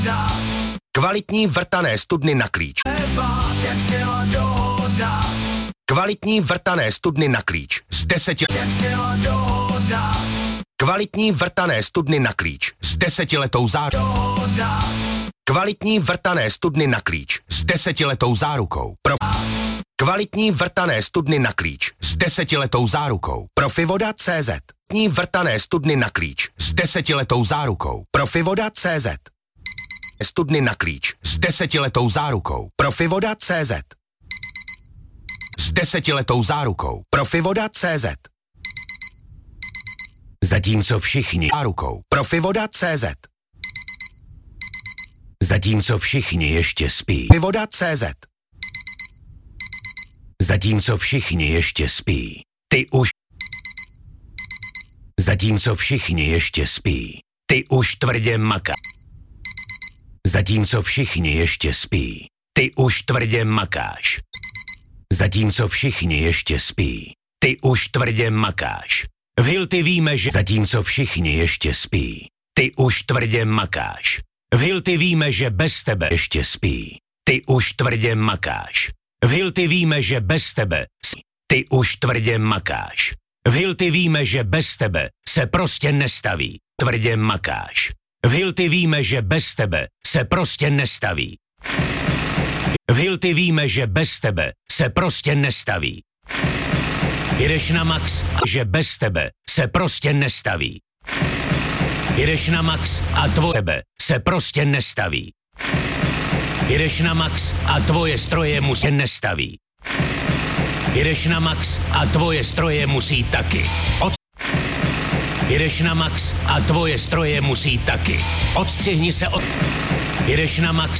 Kvalitní vrtané studny na klíč. Kvalitní vrtané studny na klíč. Z 10. Kvalitní vrtané studny na klíč. S 10letou zárukou. Kvalitní vrtané studny na klíč. S 10letou zárukou. Kvalitní vrtané studny na klíč. S 10letou zárukou. Profivoda.cz. Kvalitní vrtané studny na klíč. S 10letou zárukou. Profivoda.cz. Studny na klíč. S 10letou zárukou. Profivoda.cz. S 10letou zárukou. Profivoda.cz. Zatímco všichni zárukou. Profivoda.cz. Zatímco všichni ještě spí. Profivoda.cz. Zatímco všichni ještě spí. Ty už. Zatímco všichni ještě spí. Ty už tvrdě maká. Zatímco všichni ještě spí. Ty už tvrdě makáš. Zatímco všichni ještě spí. Ty už tvrdě makáš. V Hilti víme, že zatímco všichni ještě spí. Ty už tvrdě makáš. V Hilti víme, že bez tebe ještě spí. Ty už tvrdě makáš. V Hilti víme, že bez tebe ty už tvrdě makáš. V Hilti víme, že bez tebe se prostě nestaví. Tvrdě makáš. V Hilti víme, že bez tebe se prostě nestaví. V Hilti víme, že bez tebe se prostě nestaví. Jdeš na max, že bez tebe se prostě nestaví. Jdeš na max a tvoje tebe se prostě nestaví. Jdeš na max a tvoje stroje musí nestaví. Jdeš na max a tvoje stroje musí taky. Jdeš na max a tvoje stroje musí taky. Odstřihni se od. Jdeš na max